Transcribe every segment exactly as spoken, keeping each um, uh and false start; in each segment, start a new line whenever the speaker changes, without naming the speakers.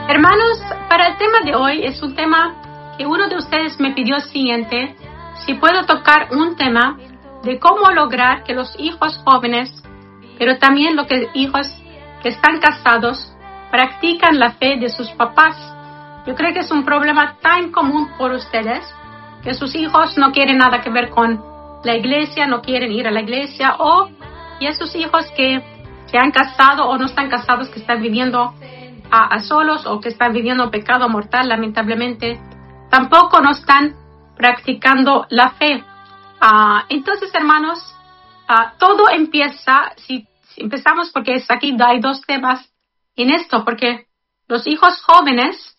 Hermanos, para el tema de hoy es un tema que uno de ustedes me pidió el siguiente: si puedo tocar un tema de cómo lograr que los hijos jóvenes, pero también los que, hijos que están casados, practican la fe de sus papás. Yo creo que es un problema tan común por ustedes, que sus hijos no quieren nada que ver con la iglesia, no quieren ir a la iglesia, o y esos hijos que se han casado o no están casados, que están viviendo A, a solos o que están viviendo pecado mortal, lamentablemente, tampoco no están practicando la fe. Uh, entonces, hermanos, uh, todo empieza, si, si empezamos, porque es aquí hay dos temas en esto, porque los hijos jóvenes,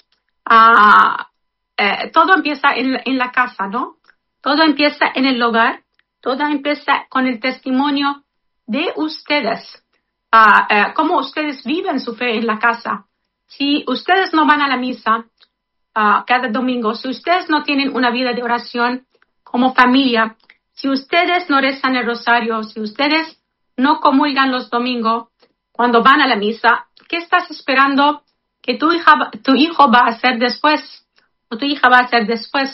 uh, eh, todo empieza en, en la casa, ¿no? Todo empieza en el hogar, todo empieza con el testimonio de ustedes, uh, uh, cómo ustedes viven su fe en la casa. Si ustedes no van a la misa uh, cada domingo, si ustedes no tienen una vida de oración como familia, si ustedes no rezan el rosario, si ustedes no comulgan los domingos cuando van a la misa, ¿qué estás esperando que tu hija, tu hijo va a hacer después? O tu hija va a hacer después.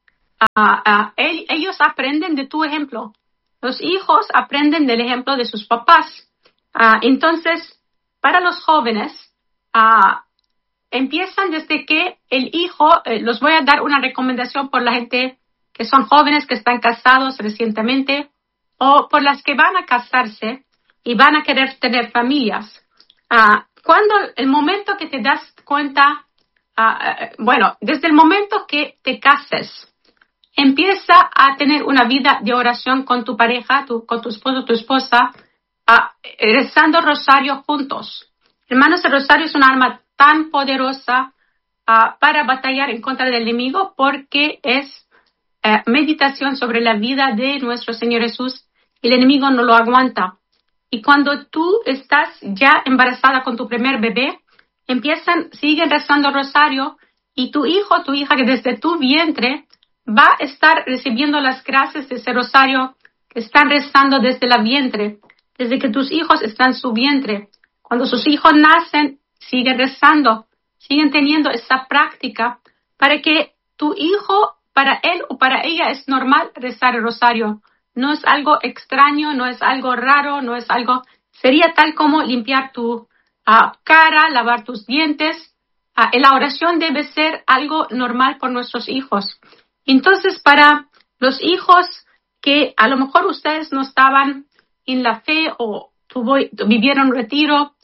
Uh, uh, ellos aprenden de tu ejemplo. Los hijos aprenden del ejemplo de sus papás. Uh, entonces, para los jóvenes, Uh, empiezan desde que el hijo, eh, los voy a dar una recomendación por la gente que son jóvenes, que están casados recientemente, o por las que van a casarse y van a querer tener familias. Uh, cuando el momento que te das cuenta, uh, bueno, desde el momento que te cases, empieza a tener una vida de oración con tu pareja, tu, con tu esposo, tu esposa, uh, rezando rosario juntos. Hermanos, el rosario es un arma tan poderosa uh, para batallar en contra del enemigo, porque es uh, meditación sobre la vida de nuestro Señor Jesús. El enemigo no lo aguanta. Y cuando tú estás ya embarazada con tu primer bebé, empiezan, siguen rezando el rosario, y tu hijo, tu hija, que desde tu vientre va a estar recibiendo las gracias de ese rosario que están rezando desde la vientre, desde que tus hijos están en su vientre. Cuando sus hijos nacen, siguen rezando, siguen teniendo esa práctica para que tu hijo, para él o para ella, es normal rezar el rosario. No es algo extraño, no es algo raro, no es algo... Sería tal como limpiar tu uh, cara, lavar tus dientes. Uh, la oración debe ser algo normal por nuestros hijos. Entonces, para los hijos que a lo mejor ustedes no estaban en la fe o tuvo, vivieron un retiro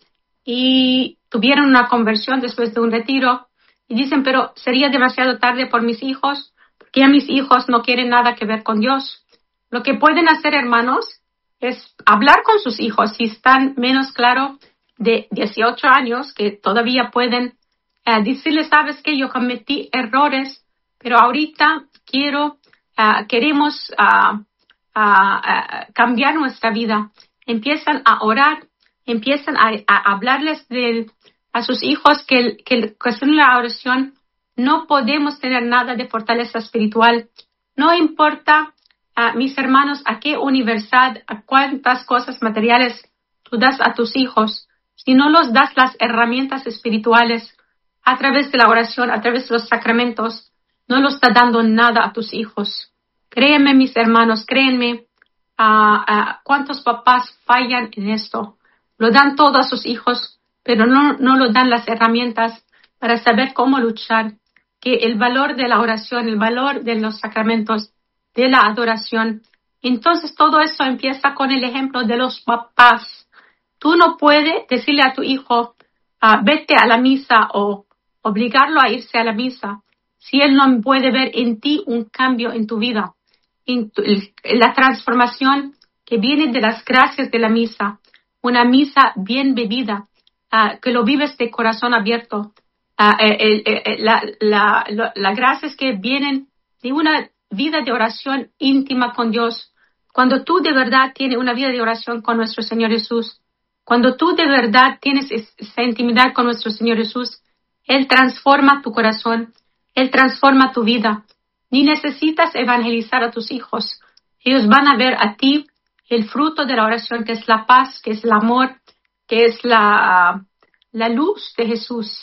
y tuvieron una conversión después de un retiro y dicen, pero sería demasiado tarde por mis hijos, porque ya mis hijos no quieren nada que ver con Dios. Lo que pueden hacer, hermanos, es hablar con sus hijos si están menos claro de dieciocho años, que todavía pueden uh, decirles, sabes que yo cometí errores, pero ahorita quiero, uh, queremos uh, uh, uh, cambiar nuestra vida. Empiezan a orar, empiezan a, a hablarles de, a sus hijos que, que, que sin la oración no podemos tener nada de fortaleza espiritual. No importa, uh, mis hermanos, a qué universidad, a cuántas cosas materiales tú das a tus hijos, si no los das las herramientas espirituales a través de la oración, a través de los sacramentos, no los está dando nada a tus hijos. Créanme, mis hermanos, créanme, uh, uh, cuántos papás fallan en esto. Lo dan todo a sus hijos, pero no, no lo dan las herramientas para saber cómo luchar. Que el valor de la oración, el valor de los sacramentos, de la adoración. Entonces todo eso empieza con el ejemplo de los papás. Tú no puedes decirle a tu hijo, uh, vete a la misa o obligarlo a irse a la misa, si él no puede ver en ti un cambio en tu vida, en tu, la transformación que viene de las gracias de la misa. Una misa bien bebida, uh, que lo vives de corazón abierto. Uh, el, el, el, la, la, la, las gracias que vienen de una vida de oración íntima con Dios. Cuando tú de verdad tienes una vida de oración con nuestro Señor Jesús, cuando tú de verdad tienes esa intimidad con nuestro Señor Jesús, Él transforma tu corazón, Él transforma tu vida. Ni necesitas evangelizar a tus hijos. Ellos van a ver a ti el fruto de la oración, que es la paz, que es el amor, que es la, la luz de Jesús.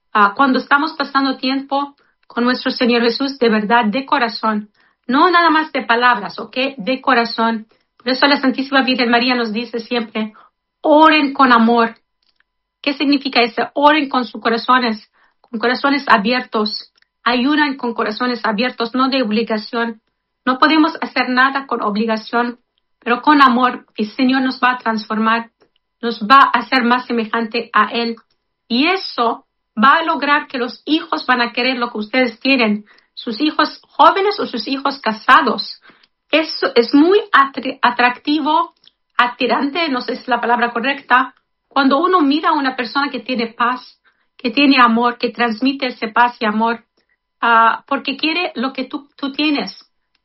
uh, cuando estamos pasando tiempo con nuestro Señor Jesús de verdad, de corazón, no nada más de palabras, ¿ok? De corazón. Por eso la Santísima Virgen María nos dice siempre, oren con amor. ¿Qué significa eso? Oren con sus corazones, con corazones abiertos. Ayunan con corazones abiertos, no de obligación. No podemos hacer nada con obligación, pero con amor. El Señor nos va a transformar, nos va a hacer más semejante a Él. Y eso va a lograr que los hijos van a querer lo que ustedes tienen. Sus hijos jóvenes o sus hijos casados. Eso es muy atractivo, atirante, no sé si es la palabra correcta, cuando uno mira a una persona que tiene paz, que tiene amor, que transmite ese paz y amor, uh, porque quiere lo que tú, tú tienes.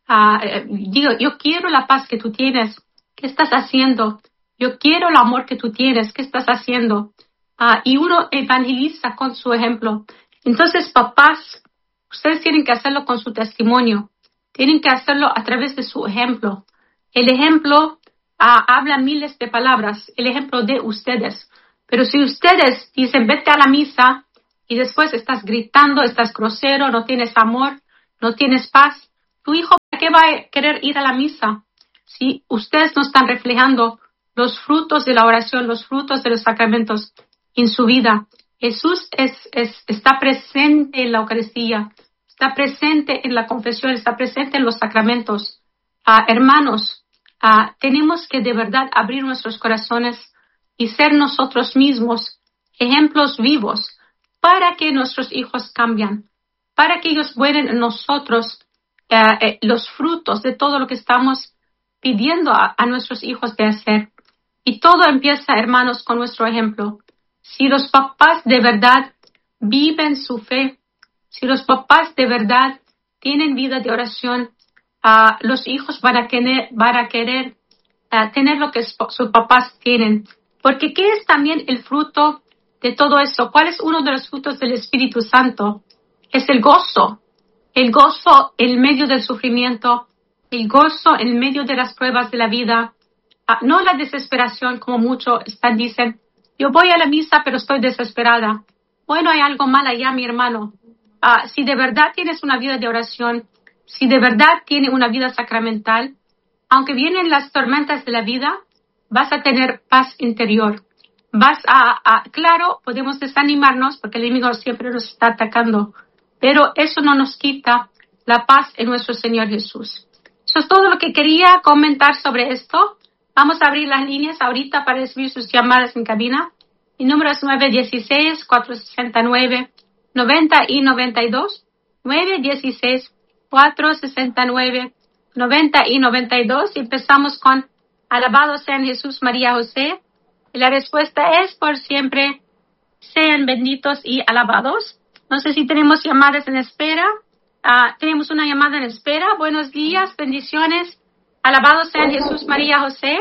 Uh, digo, yo quiero la paz que tú tienes. ¿Qué estás haciendo? Yo quiero el amor que tú tienes. ¿Qué estás haciendo? Uh, y uno evangeliza con su ejemplo. Entonces, papás, ustedes tienen que hacerlo con su testimonio. Tienen que hacerlo a través de su ejemplo. El ejemplo uh, habla miles de palabras. El ejemplo de ustedes. Pero si ustedes dicen, vete a la misa, y después estás gritando, estás grosero, no tienes amor, no tienes paz, tu hijo, ¿para qué va a querer ir a la misa? Si ustedes no están reflejando los frutos de la oración, los frutos de los sacramentos en su vida. Jesús es, es, está presente en la Eucaristía, está presente en la confesión, está presente en los sacramentos. Uh, hermanos, uh, tenemos que de verdad abrir nuestros corazones y ser nosotros mismos ejemplos vivos para que nuestros hijos cambien, para que ellos vean en nosotros uh, eh, los frutos de todo lo que estamos pidiendo a, a nuestros hijos de hacer. Y todo empieza, hermanos, con nuestro ejemplo. Si los papás de verdad viven su fe, si los papás de verdad tienen vida de oración, uh, los hijos van a querer, van a querer uh, tener lo que sus papás tienen. Porque ¿qué es también el fruto de todo eso? ¿Cuál es uno de los frutos del Espíritu Santo? Es el gozo. El gozo en medio del sufrimiento, el gozo en medio de las pruebas de la vida. Uh, no la desesperación, como muchos están, dicen, yo voy a la misa, pero estoy desesperada. Bueno, hay algo mal allá, mi hermano. Uh, si de verdad tienes una vida de oración, si de verdad tienes una vida sacramental, aunque vienen las tormentas de la vida, vas a tener paz interior. Vas a, a, claro, podemos desanimarnos porque el enemigo siempre nos está atacando, pero eso no nos quita la paz en nuestro Señor Jesús. Eso es todo lo que quería comentar sobre esto. Vamos a abrir las líneas ahorita para recibir sus llamadas en cabina. Mi número es nueve uno seis, cuatro seis nueve, nueve cero y noventa y dos. nueve uno seis, cuatro seis nueve, nueve cero y noventa y dos. Y empezamos con Alabado sean Jesús, María, José. Y la respuesta es por siempre. Sean benditos y alabados. No sé si tenemos llamadas en espera. Uh, tenemos una llamada en espera. Buenos días, bendiciones. Alabado sean Jesús, María, José.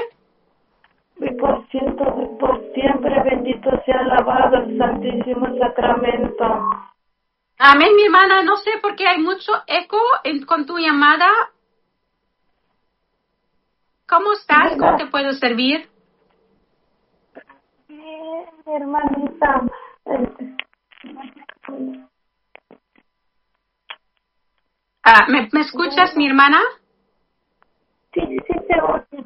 Y por ciento, por siempre bendito sea alabado el Santísimo Sacramento.
Amén, mi hermana. No sé por qué hay mucho eco en, con tu llamada. ¿Cómo estás? ¿Cómo te puedo servir?
Bien, hermanita.
Ah, ¿me, ¿Me escuchas, mi hermana?
Sí, sí, te oigo.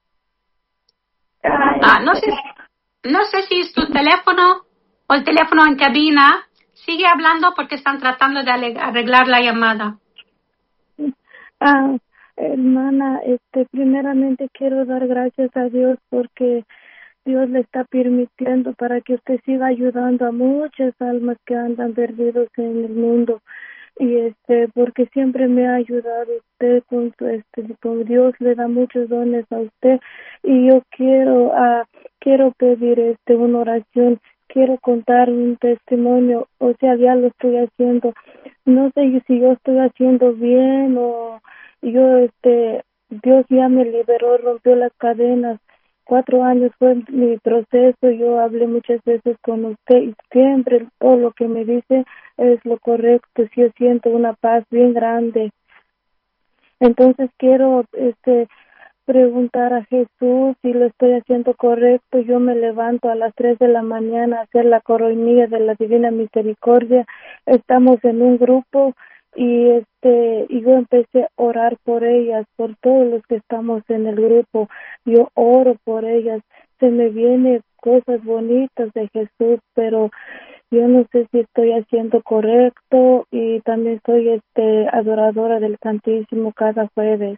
Ah, no sé, no sé si es tu teléfono o el teléfono en cabina. Sigue hablando porque están tratando de arreglar la llamada.
Ah, hermana, este, primeramente quiero dar gracias a Dios porque Dios le está permitiendo para que usted siga ayudando a muchas almas que andan perdidos en el mundo. Y este, porque siempre me ha ayudado usted con su, este, con Dios le da muchos dones a usted, y yo quiero, uh, quiero pedir este, una oración, quiero contar un testimonio, o sea, ya lo estoy haciendo, no sé si yo estoy haciendo bien o yo, este, Dios ya me liberó, rompió las cadenas. Cuatro años fue mi proceso, yo hablé muchas veces con usted y siempre todo lo que me dice es lo correcto, yo siento una paz bien grande. Entonces quiero este preguntar a Jesús si lo estoy haciendo correcto. Yo me levanto a las tres de la mañana a hacer la coronilla de la Divina Misericordia. Estamos en un grupo y este y yo empecé a orar por ellas, por todos los que estamos en el grupo. Yo oro por ellas. Se me vienen cosas bonitas de Jesús, pero yo no sé si estoy haciendo correcto, y también soy este adoradora del Santísimo cada jueves.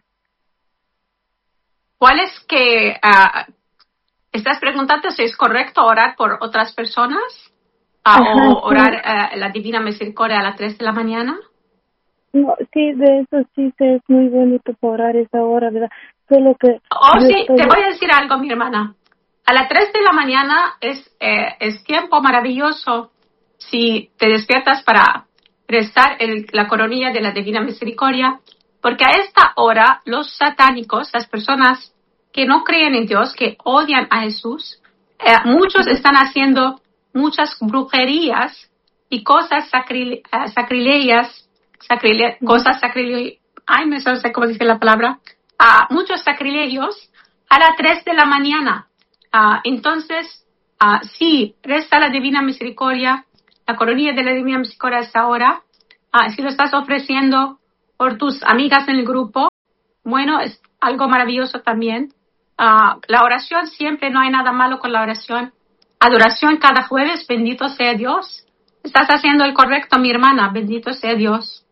¿Cuál es que uh, estás preguntando si es correcto orar por otras personas uh,
Ajá,
o orar
sí.
uh, la Divina Misericordia a las tres de la mañana?
No, sí, de eso sí sé, es muy bonito por orar esa hora, ¿verdad? Solo que
Oh,
yo
sí,
estoy...
te voy a decir algo, mi hermana. A las tres de la mañana es, eh, es tiempo maravilloso si te despiertas para rezar el, la coronilla de la Divina Misericordia, porque a esta hora los satánicos, las personas que no creen en Dios, que odian a Jesús, eh, muchos están haciendo muchas brujerías y cosas sacrile, uh, sacrilegias, sacrile, cosas sacrilegias, ay, no sé cómo dice la palabra, uh, muchos sacrilegios a las tres de la mañana. Uh, entonces, uh, sí, resta la Divina Misericordia, la coronilla de la Divina Misericordia a esta hora. Uh, si lo estás ofreciendo por tus amigas en el grupo, bueno, es algo maravilloso también. Uh, la oración siempre, no hay nada malo con la oración. Adoración cada jueves, bendito sea Dios. Estás haciendo el correcto, mi hermana, bendito sea Dios.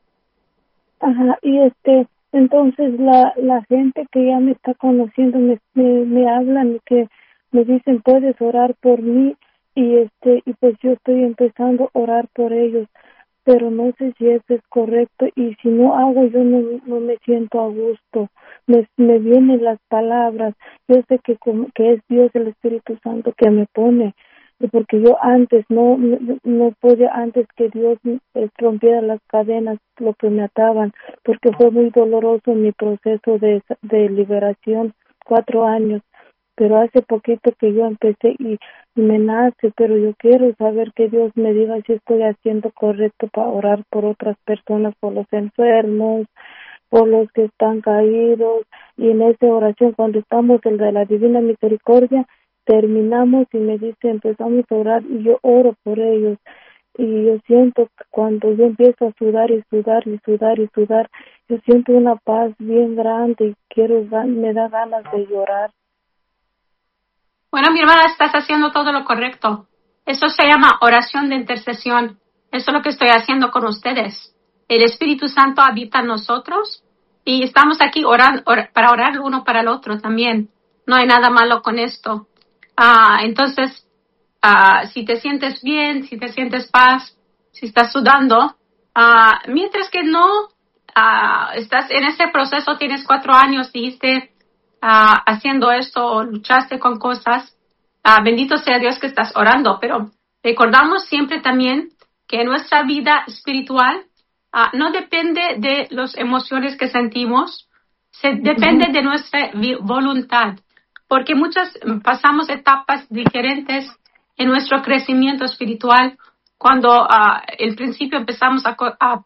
Ajá, y este, entonces la la gente que ya me está conociendo me, me, me hablan y que me dicen, puedes orar por mí, y este, y pues yo estoy empezando a orar por ellos, pero no sé si eso es correcto, y si no hago, yo no, no me siento a gusto, me, me vienen las palabras, yo sé que, como, que es Dios, el Espíritu Santo que me pone, porque yo antes no, no no podía, antes que Dios rompiera las cadenas, lo que me ataban, porque fue muy doloroso mi proceso de, de liberación, cuatro años, pero hace poquito que yo empecé y, y me nace, pero yo quiero saber que Dios me diga si estoy haciendo correcto para orar por otras personas, por los enfermos, por los que están caídos, y en esa oración cuando estamos en de la Divina Misericordia, terminamos y me dice, empezamos a orar, y yo oro por ellos, y yo siento que cuando yo empiezo a sudar y sudar y sudar y sudar, yo siento una paz bien grande y quiero, me da ganas de llorar.
Bueno, mi hermana, estás haciendo todo lo correcto. Eso se llama oración de intercesión. Eso es lo que estoy haciendo con ustedes. El Espíritu Santo habita en nosotros y estamos aquí orando, or, para orar uno para el otro también. No hay nada malo con esto. Uh, entonces, uh, si te sientes bien, si te sientes paz, si estás sudando, uh, mientras que no uh, estás en ese proceso, tienes cuatro años, dijiste, uh, haciendo esto o luchaste con cosas, uh, bendito sea Dios que estás orando, pero recordamos siempre también que nuestra vida espiritual uh, no depende de las emociones que sentimos, se depende uh-huh. de nuestra vi- voluntad. Porque muchas pasamos etapas diferentes en nuestro crecimiento espiritual. Cuando uh, al principio empezamos a, a,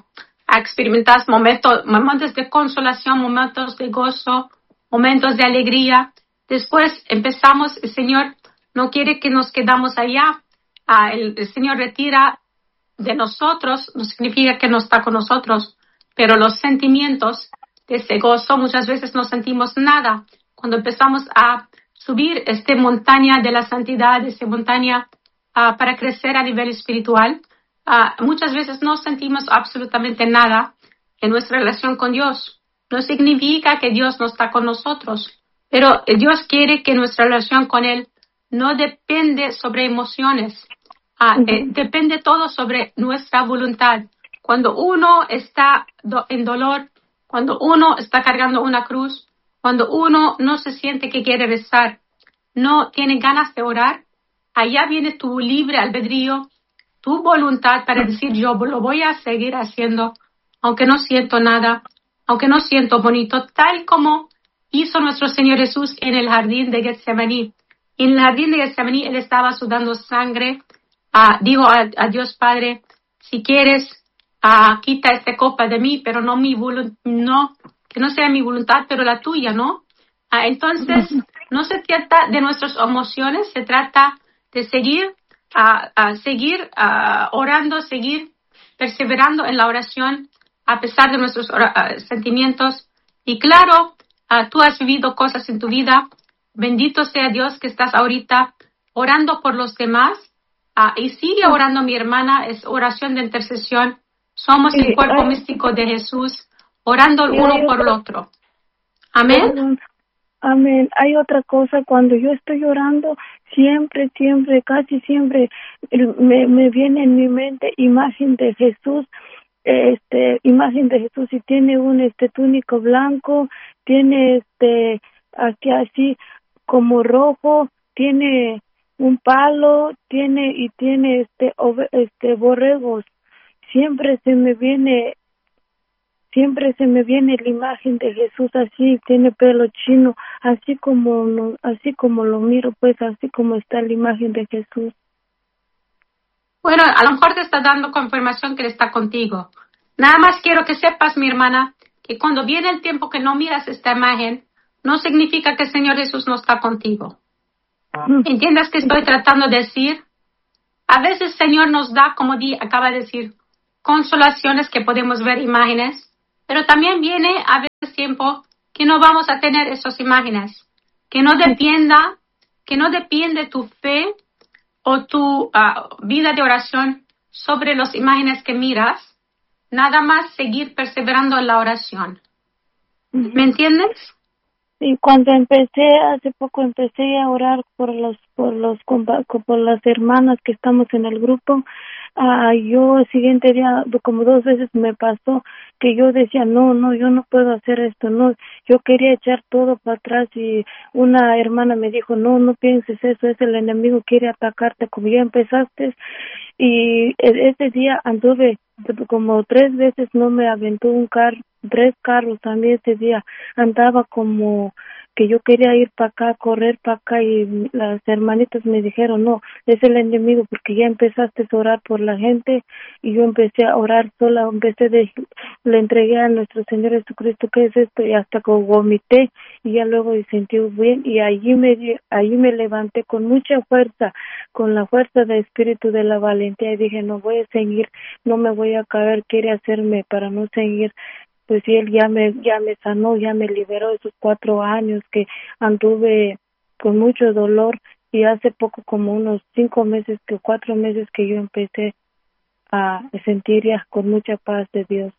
a experimentar momentos, momentos de consolación, momentos de gozo, momentos de alegría. Después empezamos, el Señor no quiere que nos quedamos allá. Uh, el, el Señor retira de nosotros, no significa que no está con nosotros, pero los sentimientos de ese gozo muchas veces no sentimos nada. Cuando empezamos a subir esta montaña de la santidad, esta montaña uh, para crecer a nivel espiritual, uh, muchas veces no sentimos absolutamente nada en nuestra relación con Dios. No significa que Dios no está con nosotros, pero Dios quiere que nuestra relación con Él no depende sobre emociones, uh, uh-huh. eh, depende todo sobre nuestra voluntad. Cuando uno está do- en dolor, cuando uno está cargando una cruz, cuando uno no se siente que quiere rezar, no tiene ganas de orar, allá viene tu libre albedrío, tu voluntad para decir yo lo voy a seguir haciendo, aunque no siento nada, aunque no siento bonito, tal como hizo nuestro Señor Jesús en el jardín de Getsemaní. En el jardín de Getsemaní Él estaba sudando sangre, uh, dijo a, a Dios Padre, si quieres, uh, quita esta copa de mí, pero no mi voluntad, no que no sea mi voluntad, pero la tuya, ¿no? Ah, entonces, no se trata de nuestras emociones, se trata de seguir, uh, uh, seguir uh, orando, seguir perseverando en la oración a pesar de nuestros uh, sentimientos. Y claro, uh, tú has vivido cosas en tu vida. Bendito sea Dios que estás ahorita orando por los demás. Uh, y sigue orando, mi hermana, es oración de intercesión. Somos el cuerpo místico de Jesús, orando el uno por el otro. Amén.
Amén. Hay otra cosa, cuando yo estoy orando, siempre, siempre, casi siempre me, me viene en mi mente imagen de Jesús, este, imagen de Jesús, y tiene un este túnico blanco, tiene este aquí así como rojo, tiene un palo, tiene y tiene este ove, este borregos. Siempre se me viene Siempre se me viene la imagen de Jesús así, tiene pelo chino, así como así como lo miro, pues así como está la imagen de Jesús.
Bueno, a lo mejor te está dando confirmación que Él está contigo. Nada más quiero que sepas, mi hermana, que cuando viene el tiempo que no miras esta imagen, no significa que el Señor Jesús no está contigo. ¿Entiendes qué estoy tratando de decir? A veces el Señor nos da, como di, acaba de decir, consolaciones que podemos ver imágenes. Pero también viene a veces tiempo que no vamos a tener esas imágenes, que no dependa, que no depende tu fe o tu uh, vida de oración sobre las imágenes que miras, nada más seguir perseverando en la oración. ¿Me entiendes?
Sí, cuando empecé, hace poco empecé a orar por los, por los, por las hermanas que estamos en el grupo. Ah, yo el siguiente día, como dos veces me pasó que yo decía, no, no, yo no puedo hacer esto, no, yo quería echar todo para atrás, y una hermana me dijo, no, no pienses eso, es el enemigo, quiere atacarte como ya empezaste. Y ese día anduve como tres veces, no me aventó un carro, tres carros también ese día, andaba como que yo quería ir para acá, correr para acá, y las hermanitas me dijeron, no, es el enemigo, porque ya empezaste a orar por la gente, y yo empecé a orar sola, empecé de, le entregué a nuestro Señor Jesucristo, ¿qué es esto? Y hasta que vomité, y ya luego me sentí bien, y allí me, allí me levanté con mucha fuerza, con la fuerza del espíritu de la valentía, y dije, no voy a seguir, no me voy a caer, quiere hacerme para no seguir. Pues sí, Él ya me, ya me sanó, ya me liberó de esos cuatro años que anduve con mucho dolor, y hace poco, como unos cinco meses, que cuatro meses que yo empecé a sentir ya con mucha paz de Dios.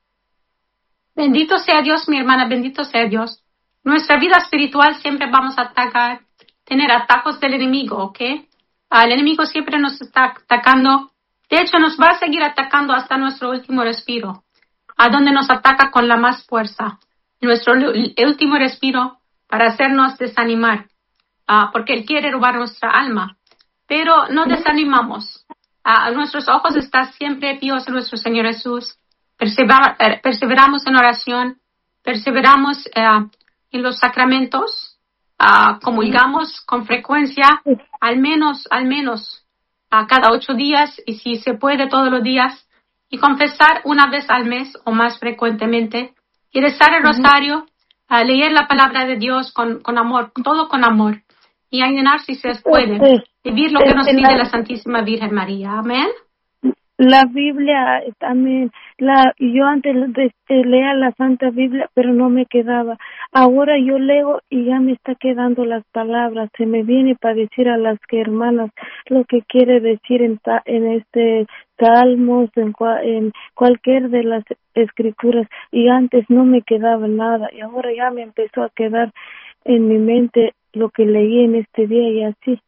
Bendito sea Dios, mi hermana, bendito sea Dios. Nuestra vida espiritual siempre vamos a atacar, tener atacos del enemigo, ¿ok? Uh, el enemigo siempre nos está atacando. De hecho, nos va a seguir atacando hasta nuestro último respiro, a donde nos ataca con la más fuerza, nuestro último respiro, para hacernos desanimar, uh, porque Él quiere robar nuestra alma. Pero no desanimamos. Uh, nuestros ojos están siempre fijos en nuestro Señor Jesús. Persever- perseveramos en oración, perseveramos uh, en los sacramentos, uh, comulgamos con frecuencia, al menos, al menos, uh, cada ocho días, y si se puede todos los días, y confesar una vez al mes o más frecuentemente, y rezar el rosario, uh, leer la palabra de Dios con, con amor, todo con amor, y ayunar si se puede, vivir lo que nos pide la Santísima Virgen María. Amén.
La Biblia también, la, yo antes de, de leer la Santa Biblia, pero no me quedaba. Ahora yo leo y ya me está quedando las palabras. Se me viene para decir a las que hermanas lo que quiere decir en, ta, en este Salmos, en, en cualquier de las escrituras. Y antes no me quedaba nada, y ahora ya me empezó a quedar en mi mente lo que leí en este día, y así.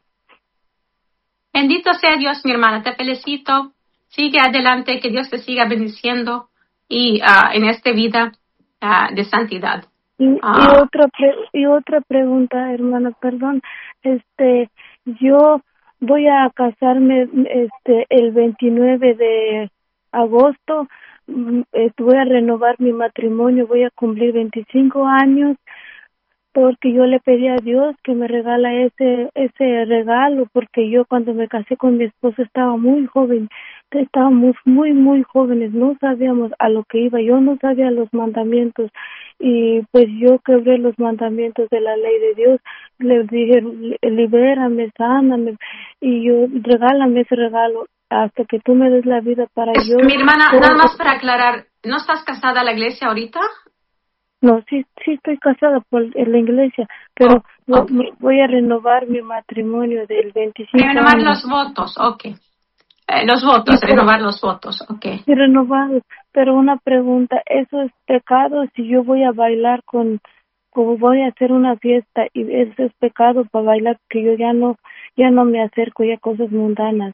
Bendito sea Dios, mi hermana, te felicito. Sigue adelante, que Dios te siga bendiciendo y uh, en esta vida uh, de santidad.
Y, uh, y otra pre- y otra pregunta, hermana, perdón, este, yo voy a casarme este el veintinueve de agosto, este, voy a renovar mi matrimonio, voy a cumplir veinticinco años. porque yo le pedí a Dios que me regala ese ese regalo, porque yo cuando me casé con mi esposo estaba muy joven, estábamos muy muy jóvenes, no sabíamos a lo que iba, yo no sabía los mandamientos y pues yo quebré los mandamientos de la ley de Dios, le dije libérame, sáname y yo regálame ese regalo hasta que tú me des la vida para
es,
yo.
Mi hermana,
todo.
Nada más para aclarar, ¿no estás casada a la iglesia ahorita?
No, sí, sí estoy casada por en la iglesia, pero
oh, okay.
voy a renovar mi matrimonio del veinticinco
Renovar
años.
los votos, ok. Eh, los votos,
Sí,
renovar los votos, ok.
Sí, renovados, pero una pregunta, ¿eso es pecado si yo voy a bailar con, como voy a hacer una fiesta y eso es pecado para bailar, que yo ya no, ya no me acerco ya a cosas mundanas?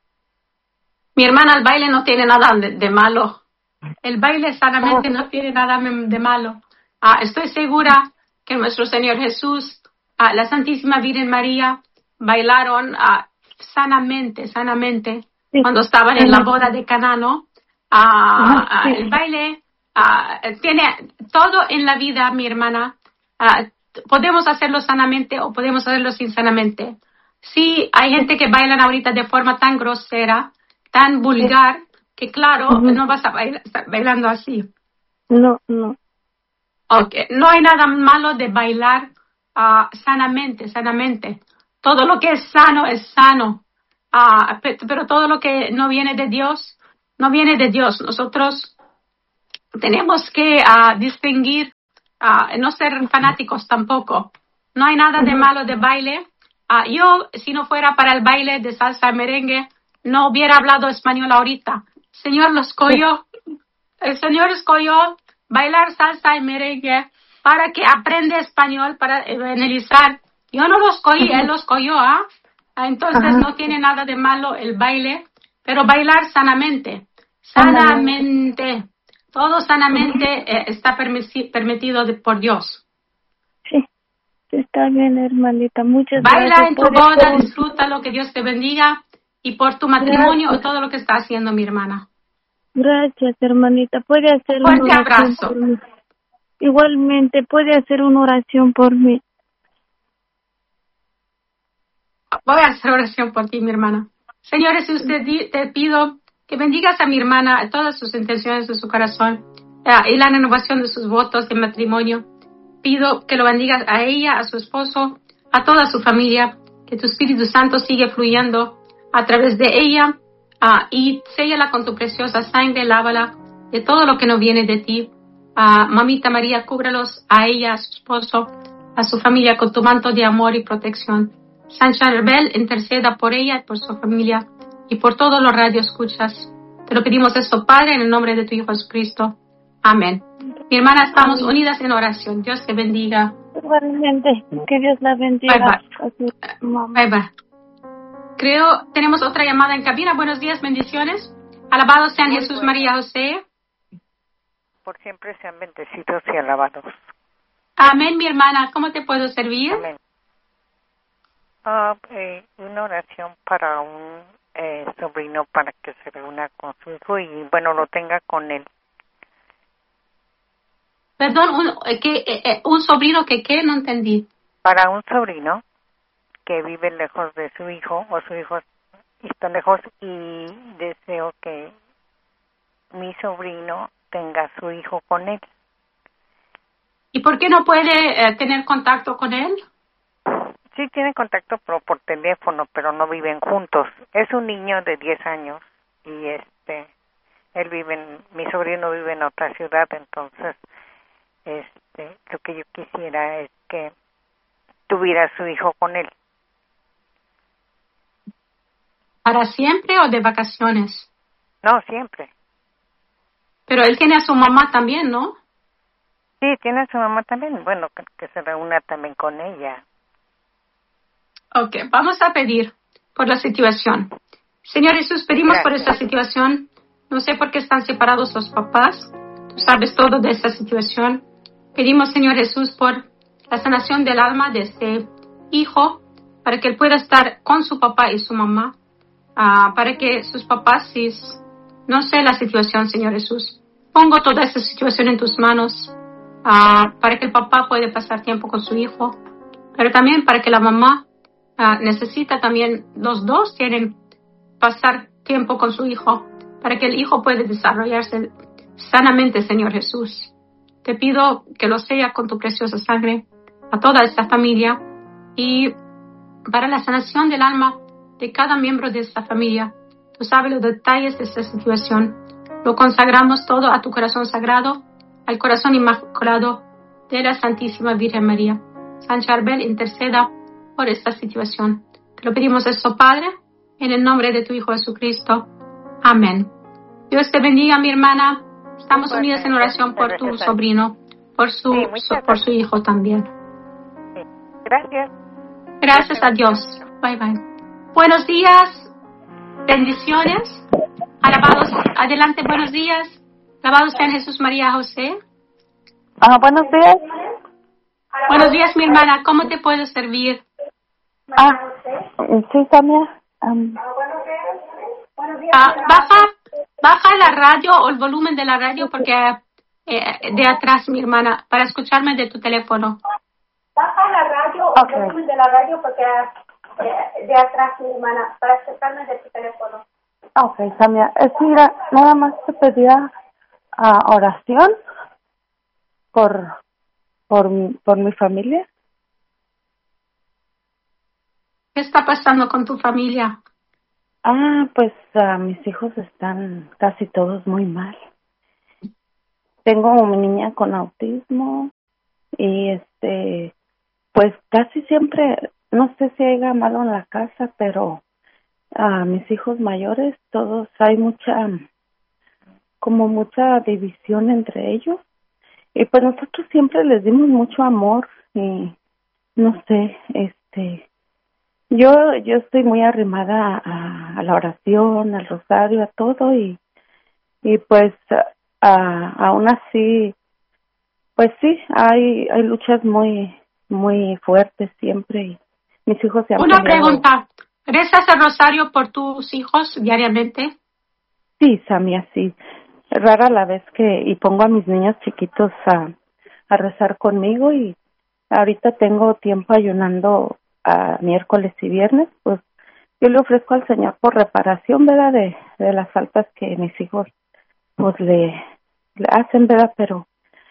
Mi hermana, el baile no tiene nada de, de malo. El baile sanamente oh. no tiene nada de malo. Ah, estoy segura que nuestro Señor Jesús, ah, la Santísima Virgen María, bailaron ah, sanamente, sanamente, sí. cuando estaban en la boda de Caná, ¿no? Ah, ah, sí. El baile ah, tiene todo en la vida, mi hermana. Ah, podemos hacerlo sanamente o podemos hacerlo insanamente. Sí, hay gente que bailan ahorita de forma tan grosera, tan vulgar, que claro, uh-huh. no vas a bailar, estar bailando así.
No, no.
Okay. No hay nada malo de bailar uh, sanamente, sanamente. Todo lo que es sano es sano. Uh, pero, pero todo lo que no viene de Dios, no viene de Dios. Nosotros tenemos que uh, distinguir, uh, no ser fanáticos tampoco. No hay nada de malo de baile. Uh, yo, si no fuera para el baile de salsa y merengue, no hubiera hablado español ahorita. Señor lo escogió. El Señor escogió bailar salsa y merengue para que aprenda español, para evangelizar. Yo no lo escogí, Él lo escogió, ¿ah? ¿eh? Entonces Ajá. no tiene nada de malo el baile, pero bailar sanamente, sanamente, todo sanamente eh, está permisi- permitido de, por Dios.
Sí, está bien, hermanita, muchas
Baila
gracias.
Baila en tu boda, disfruta lo que Dios te bendiga y por tu matrimonio o todo lo que está haciendo mi hermana.
Gracias, hermanita. Puede hacer
Fuerte
una oración
abrazo.
Por mí. Igualmente, puede hacer una oración por mí.
Voy a hacer oración por ti, mi hermana. Señor Jesús, te, te pido que bendigas a mi hermana, a todas sus intenciones de su corazón uh, y la renovación de sus votos de matrimonio. Pido que lo bendigas a ella, a su esposo, a toda su familia, que tu Espíritu Santo siga fluyendo a través de ella. Uh, y séllala con tu preciosa sangre, lávala de todo lo que no viene de ti. Uh, Mamita María, cúbralos a ella, a su esposo, a su familia con tu manto de amor y protección. San Charbel, interceda por ella, por su familia y por todos los radioescuchas. Te lo pedimos esto, Padre, en el nombre de tu Hijo Jesucristo. Amén. Mi hermana, estamos Amén. Unidas en oración. Dios te bendiga.
Igualmente, que Dios la bendiga.
Bye bye. Bye bye. Creo, tenemos otra llamada en cabina. Buenos días, bendiciones. Alabados sean Muy Jesús, bueno. María, José.
Por siempre sean bendecidos y alabados.
Amén, mi hermana. ¿Cómo te puedo servir?
Amén. Uh, eh, una oración para un eh, sobrino para que se reúna con su hijo y, bueno, lo tenga con él.
Perdón, un, que, eh, un sobrino que qué, no entendí.
Para un sobrino que vive lejos de su hijo o su hijo está lejos y deseo que mi sobrino tenga a su hijo con él.
¿Y por qué no puede eh, tener contacto con él?
Sí tiene contacto pero por teléfono, pero no viven juntos. Es un niño de diez años y este él vive en, mi sobrino vive en otra ciudad, entonces este lo que yo quisiera es que tuviera a su hijo con él.
¿Para siempre o de vacaciones?
No, siempre.
Pero él tiene a su mamá también, ¿no?
Sí, tiene a su mamá también. Bueno, que, que se reúna también con ella.
Ok, vamos a pedir por la situación. Señor Jesús, pedimos Gracias. Por esta situación. No sé por qué están separados los papás. Tú sabes todo de esta situación. Pedimos, Señor Jesús, por la sanación del alma de este hijo, para que él pueda estar con su papá y su mamá, uh, para que sus papás, si no sé la situación, Señor Jesús, pongo toda esta situación en tus manos uh, para que el papá pueda pasar tiempo con su hijo, pero también para que la mamá uh, necesita también, los dos tienen pasar tiempo con su hijo, para que el hijo pueda desarrollarse sanamente, Señor Jesús. Te pido que lo sea con tu preciosa sangre a toda esta familia y para la sanación del alma de cada miembro de esta familia. Tú sabes los detalles de esta situación. Lo consagramos todo a tu corazón sagrado, al corazón inmaculado de la Santísima Virgen María. San Charbel, interceda por esta situación. Te lo pedimos eso, Padre, en el nombre de tu Hijo Jesucristo. Amén. Dios te bendiga, mi hermana. Estamos unidas en oración por tu sobrino, por su, su por su hijo también.
Gracias.
Gracias a Dios. Bye bye. Buenos días. Bendiciones. Alabados. Adelante, buenos días. Alabados sean Jesús, María, José.
Ah, buenos días.
Buenos días, mi hermana. ¿Cómo te puedo servir?
Ah, sí, Samia. Um.
Ah, baja, baja la radio o el volumen de la radio porque eh, de atrás, mi hermana, para escucharme de tu teléfono.
Baja la radio o okay. El volumen de la radio porque eh, de atrás, mi hermana, para escucharme de tu teléfono.
Ok, Samia. Es mira, nada más te pedía uh, oración por por mi, por mi familia.
¿Qué está pasando con tu familia?
Ah, pues uh, mis hijos están casi todos muy mal. Tengo una niña con autismo y este, pues casi siempre, no sé si haya malo en la casa, pero a uh, mis hijos mayores, todos hay mucha, como mucha división entre ellos. Y pues nosotros siempre les dimos mucho amor y no sé, este... Yo yo estoy muy arrimada a, a la oración, al rosario, a todo y y pues a, aún así, pues sí, hay hay luchas muy muy fuertes siempre y mis hijos se han
Una
peleado.
pregunta, ¿rezas el rosario por tus hijos diariamente?
Sí, Samia, sí. Rara la vez que y pongo a mis niños chiquitos a a rezar conmigo y ahorita tengo tiempo ayunando a miércoles y viernes, pues yo le ofrezco al Señor por reparación, ¿verdad? De, de las faltas que mis hijos pues le, le hacen, ¿verdad? Pero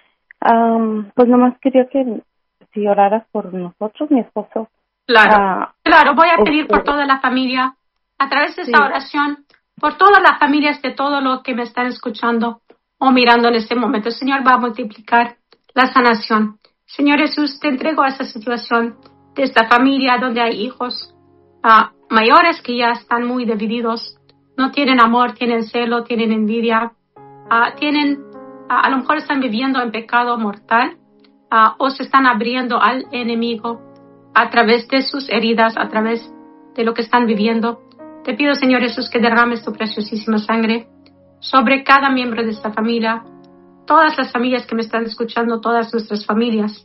um, pues nomás quería que si oraras por nosotros, mi esposo.
Claro, uh, claro, voy a pedir
este,
por toda la familia, a través de esta
sí.
oración, por todas las familias de todo lo que me están escuchando o mirando en este momento. El Señor va a multiplicar la sanación. Señor Jesús, te entrego a esta situación de esta familia donde hay hijos uh, mayores que ya están muy divididos, no tienen amor, tienen celo, tienen envidia, uh, tienen, uh, a lo mejor están viviendo en pecado mortal uh, o se están abriendo al enemigo a través de sus heridas, a través de lo que están viviendo. Te pido, Señor Jesús, que derrames tu preciosísima sangre sobre cada miembro de esta familia, todas las familias que me están escuchando, todas nuestras familias.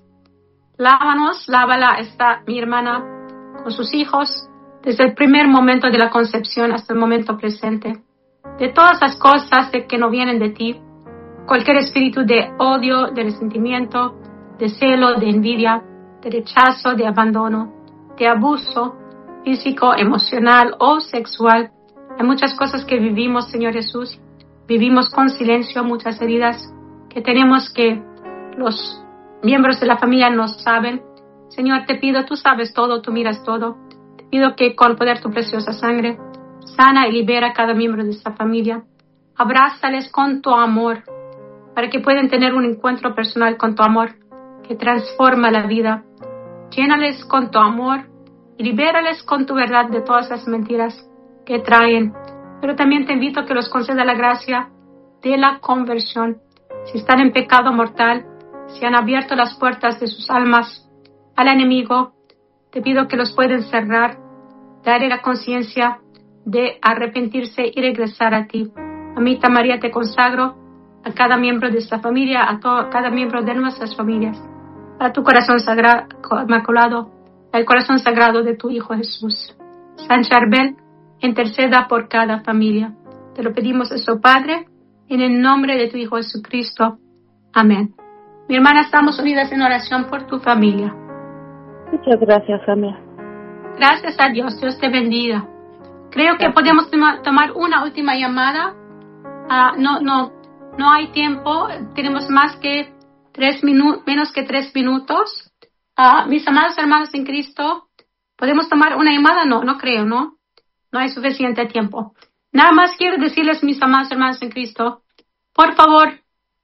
Lávanos, lávala esta mi hermana con sus hijos desde el primer momento de la concepción hasta el momento presente. De todas las cosas de que no vienen de ti, cualquier espíritu de odio, de resentimiento, de celo, de envidia, de rechazo, de abandono, de abuso físico, emocional o sexual. Hay muchas cosas que vivimos, Señor Jesús. Vivimos con silencio, muchas heridas que tenemos que los miembros de la familia no saben. Señor, te pido, tú sabes todo, tú miras todo. Te pido que con poder tu preciosa sangre sana y libera a cada miembro de esta familia. Abrázales con tu amor para que puedan tener un encuentro personal con tu amor que transforma la vida. Llénales con tu amor y libérales con tu verdad de todas las mentiras que traen. Pero también te invito a que los conceda la gracia de la conversión. Si están en pecado mortal, si han abierto las puertas de sus almas al enemigo, te pido que los puedan cerrar, darle la conciencia de arrepentirse y regresar a ti. Mamita María, te consagro a cada miembro de esta familia, a todo, cada miembro de nuestras familias, a tu corazón sagrado, inmaculado, al corazón sagrado de tu Hijo Jesús. San Charbel, interceda por cada familia. Te lo pedimos eso, Padre, en el nombre de tu Hijo Jesucristo. Amén. Mi hermana, estamos unidas en oración por tu familia.
Muchas gracias, Amia.
Gracias a Dios. Dios te bendiga. Creo que podemos toma, tomar una última llamada. Uh, no, no, no hay tiempo. Tenemos más que tres minutos, menos que tres minutos. Uh, mis amados hermanos en Cristo, ¿podemos tomar una llamada? No, no creo, ¿no? No hay suficiente tiempo. Nada más quiero decirles, mis amados hermanos en Cristo, por favor,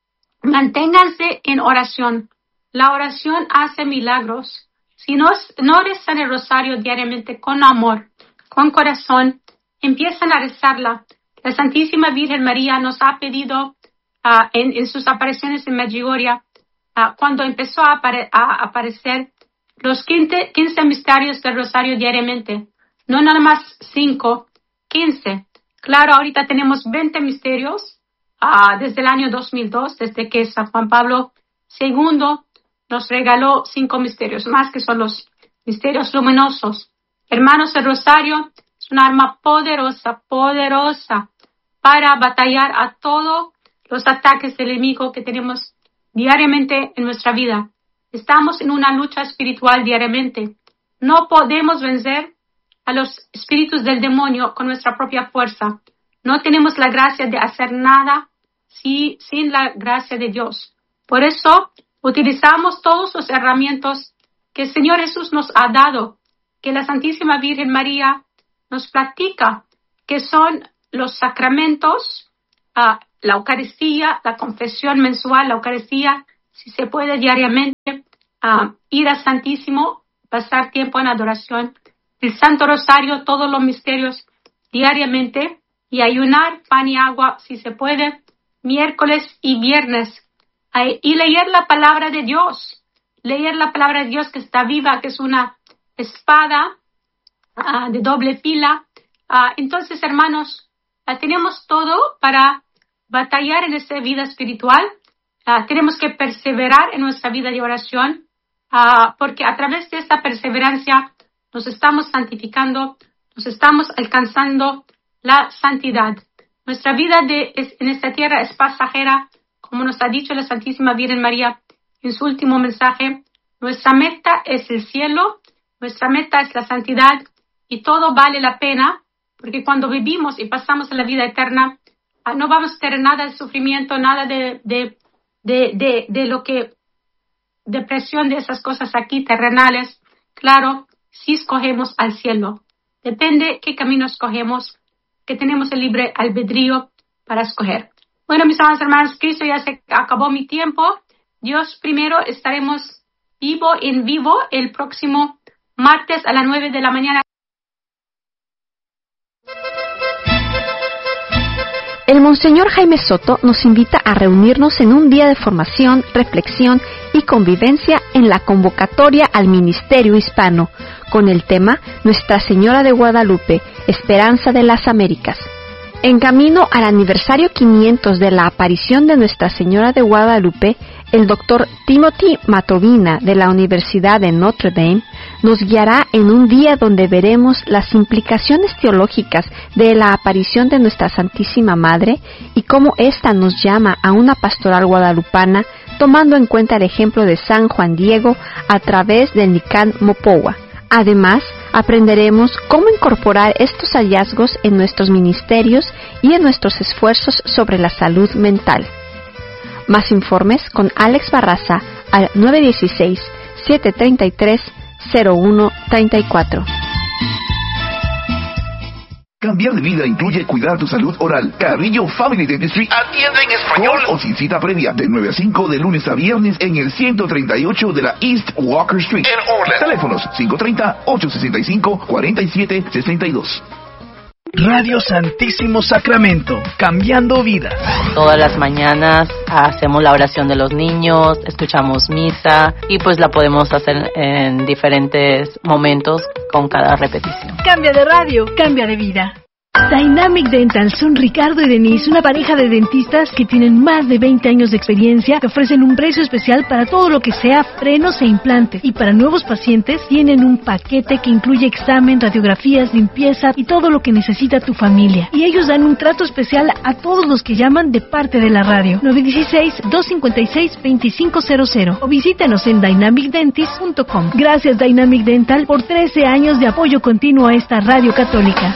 manténganse en oración. La oración hace milagros. Si no, no rezan el rosario diariamente con amor, con corazón, empiezan a rezarla. La Santísima Virgen María nos ha pedido uh, en, en sus apariciones en Medjugorje, uh, cuando empezó a, apare- a aparecer los quince, quince misterios del rosario diariamente. No nada más cinco, quince. Claro, ahorita tenemos veinte misterios uh, desde el año dos mil dos, desde que San Juan Pablo segundo nos regaló cinco misterios, más que son los misterios luminosos. Hermanos, el rosario es una arma poderosa, poderosa para batallar a todos los ataques del enemigo que tenemos diariamente en nuestra vida. Estamos en una lucha espiritual diariamente. No podemos vencer a los espíritus del demonio con nuestra propia fuerza. No tenemos la gracia de hacer nada si, sin la gracia de Dios. Por eso utilizamos todas las herramientas que el Señor Jesús nos ha dado, que la Santísima Virgen María nos platica, que son los sacramentos, uh, la Eucaristía, la confesión mensual, la Eucaristía, si se puede diariamente, uh, ir al Santísimo, pasar tiempo en adoración, el Santo Rosario, todos los misterios diariamente, y ayunar, pan y agua, si se puede, miércoles y viernes, y leer la palabra de Dios, leer la palabra de Dios que está viva, que es una espada uh, de doble fila. Uh, entonces, hermanos, uh, tenemos todo para batallar en esta vida espiritual. Uh, tenemos que perseverar en nuestra vida de oración, uh, porque a través de esta perseverancia nos estamos santificando, nos estamos alcanzando la santidad. Nuestra vida de, es, en esta tierra es pasajera, como nos ha dicho la Santísima Virgen María en su último mensaje. Nuestra meta es el cielo, nuestra meta es la santidad, y todo vale la pena, porque cuando vivimos y pasamos a la vida eterna, no vamos a tener nada de sufrimiento, nada de, de, de, de, de lo que, depresión de esas cosas aquí terrenales. Claro, si escogemos al cielo. Depende qué camino escogemos, que tenemos el libre albedrío para escoger. Bueno, mis amados hermanos, Cristo, ya se acabó mi tiempo. Dios primero, estaremos vivo en vivo el próximo martes a las nueve de la mañana.
El Monseñor Jaime Soto nos invita a reunirnos en un día de formación, reflexión y convivencia en la convocatoria al Ministerio Hispano, con el tema Nuestra Señora de Guadalupe, Esperanza de las Américas. En camino al aniversario quinientos de la aparición de Nuestra Señora de Guadalupe, el doctor Timothy Matovina de la Universidad de Notre Dame nos guiará en un día donde veremos las implicaciones teológicas de la aparición de Nuestra Santísima Madre y cómo ésta nos llama a una pastoral guadalupana, tomando en cuenta el ejemplo de San Juan Diego a través del Nican Mopowa. Además, aprenderemos cómo incorporar estos hallazgos en nuestros ministerios y en nuestros esfuerzos sobre la salud mental. Más informes con Alex Barraza al nueve uno seis, siete tres tres, cero uno tres cuatro.
Cambiar de vida incluye cuidar tu salud oral. Carrillo Family Dentistry atiende en español o sin cita previa de nueve a cinco de lunes a viernes en el ciento treinta y ocho de la East Walker Street. En Orlando. Teléfonos cinco tres cero, ocho seis cinco, cuatro siete seis dos.
Radio Santísimo Sacramento, cambiando vidas.
Todas las mañanas hacemos la oración de los niños, escuchamos misa y pues la podemos hacer en diferentes momentos con cada repetición.
Cambia de radio, cambia de vida. Dynamic Dental son Ricardo y Denise, una pareja de dentistas que tienen más de veinte años de experiencia, que ofrecen un precio especial para todo lo que sea frenos e implantes. Y para nuevos pacientes tienen un paquete que incluye examen, radiografías, limpieza y todo lo que necesita tu familia. Y ellos dan un trato especial a todos los que llaman de parte de la radio. nueve uno seis, dos cinco seis, dos cinco cero cero o visítanos en dynamic dentist punto com. Gracias Dynamic Dental por trece años de apoyo continuo a esta radio católica.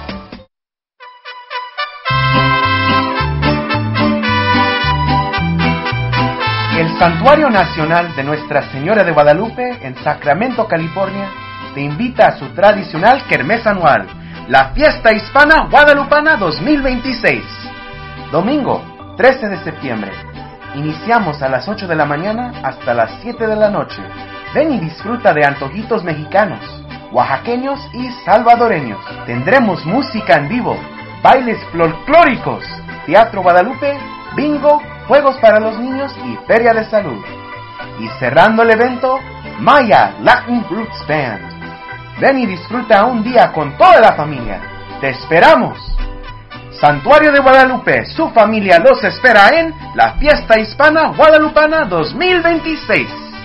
El Santuario Nacional de Nuestra Señora de Guadalupe en Sacramento, California, te invita a su tradicional kermés anual, la Fiesta Hispana Guadalupana dos mil veintiséis. Domingo, trece de septiembre. Iniciamos a las ocho de la mañana hasta las siete de la noche. Ven y disfruta de antojitos mexicanos, oaxaqueños y salvadoreños. Tendremos música en vivo, bailes folclóricos, teatro Guadalupe, bingo, juegos para los niños y feria de salud. Y cerrando el evento, Maya Latin Roots Band. Ven y disfruta un día con toda la familia. ¡Te esperamos! Santuario de Guadalupe, su familia los espera en la Fiesta Hispana Guadalupana dos mil veintiséis.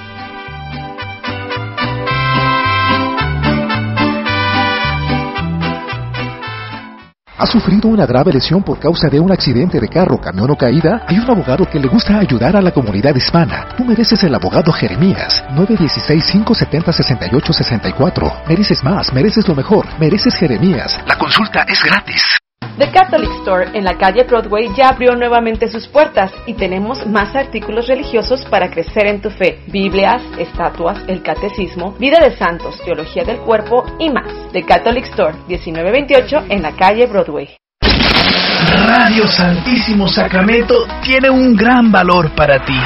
¿Has sufrido una grave lesión por causa de un accidente de carro, camión o caída? Hay un abogado que le gusta ayudar a la comunidad hispana. Tú mereces el abogado Jeremías. nueve uno seis, cinco siete cero, seis ocho seis cuatro. Mereces más, mereces lo mejor. Mereces Jeremías.
La consulta es gratis.
The Catholic Store en la calle Broadway ya abrió nuevamente sus puertas y tenemos más artículos religiosos para crecer en tu fe. Biblias, estatuas, el catecismo, vida de santos, teología del cuerpo y más. The Catholic Store, diecinueve veintiocho en la calle Broadway.
Radio Santísimo Sacramento tiene un gran valor para ti.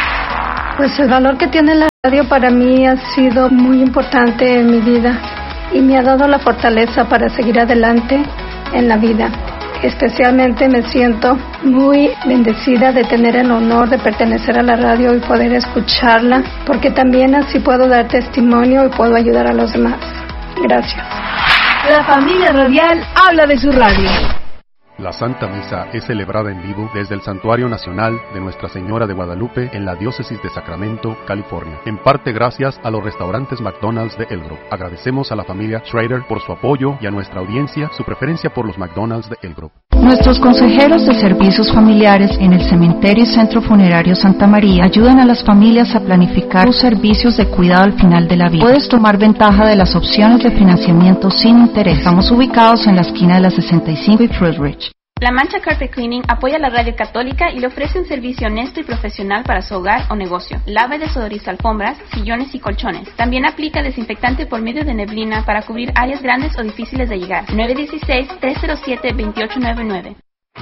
Pues el valor que tiene la radio para mí ha sido muy importante en mi vida y me ha dado la fortaleza para seguir adelante en la vida. Especialmente me siento muy bendecida de tener el honor de pertenecer a la radio y poder escucharla, porque también así puedo dar testimonio y puedo ayudar a los demás. Gracias.
La familia radial habla de su radio.
La Santa Misa es celebrada en vivo desde el Santuario Nacional de Nuestra Señora de Guadalupe en la Diócesis de Sacramento, California. En parte gracias a los restaurantes McDonald's de El Grove. Agradecemos a la familia Schrader por su apoyo y a nuestra audiencia su preferencia por los McDonald's de El Grove.
Nuestros consejeros de servicios familiares en el Cementerio y Centro Funerario Santa María ayudan a las familias a planificar sus servicios de cuidado al final de la vida. Puedes tomar ventaja de las opciones de financiamiento sin interés. Estamos ubicados en la esquina de la sesenta y cinco y Fruitridge.
La Mancha Carpet Cleaning apoya la radio católica y le ofrece un servicio honesto y profesional para su hogar o negocio. Lava y desodoriza alfombras, sillones y colchones. También aplica desinfectante por medio de neblina para cubrir áreas grandes o difíciles de llegar. nueve uno seis, tres cero siete, dos ocho nueve nueve.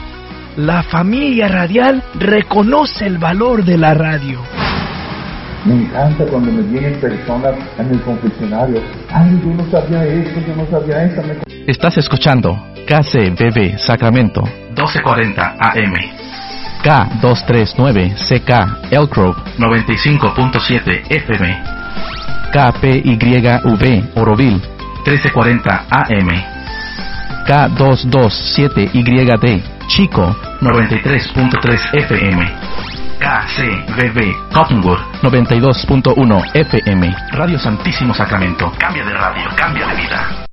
La familia radial reconoce el valor de la radio.
Me encanta cuando me vienen personas en el confesionario. Ay, yo no sabía esto, yo no sabía esto. Me...
Estás escuchando K C B B Sacramento
doce cuarenta A M,
K doscientos treinta y nueve C K Elk Grove
noventa y cinco punto siete F M,
K P Y V Oroville
trece cuarenta A M,
K doscientos veintisiete Y D Chico
noventa y tres punto tres F M, K C B B Cottonwood
noventa y dos punto uno F M.
Radio Santísimo Sacramento. Cambia de radio, cambia de vida.